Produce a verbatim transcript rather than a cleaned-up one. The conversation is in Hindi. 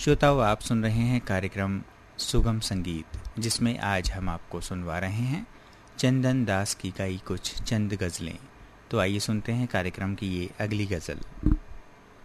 श्रोताओं, आप सुन रहे हैं कार्यक्रम सुगम संगीत, जिसमें आज हम आपको सुनवा रहे हैं चंदन दास की गाई कुछ चंद गज़लें। तो आइए सुनते हैं कार्यक्रम की ये अगली गज़ल।